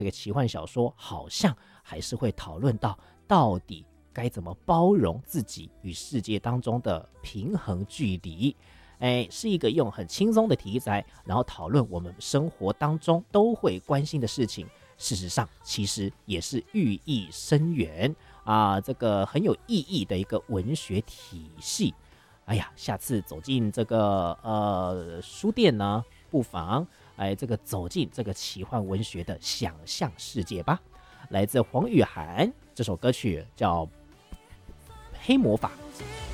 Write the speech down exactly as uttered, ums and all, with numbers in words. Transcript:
这个奇幻小说好像还是会讨论到到底该怎么包容自己与世界当中的平衡距离。哎，是一个用很轻松的题材，然后讨论我们生活当中都会关心的事情。事实上，其实也是寓意深远啊，这个很有意义的一个文学体系。哎呀，下次走进这个呃书店呢，不妨哎这个走进这个奇幻文学的想象世界吧。来自黄雨涵这首歌曲叫《黑魔法》。